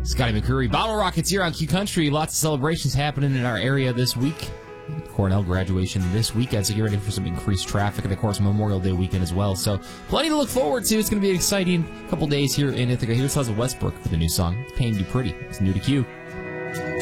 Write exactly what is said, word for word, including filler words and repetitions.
Scotty McCreery, Bottle Rockets here on Q Country. Lots of celebrations happening in our area this week. Cornell graduation this weekend, so get ready for some increased traffic, and of course Memorial Day weekend as well. So plenty to look forward to. It's going to be an exciting couple days here in Ithaca. Here's Liza Westbrook for the new song, Pain You Pretty. It's new to Q.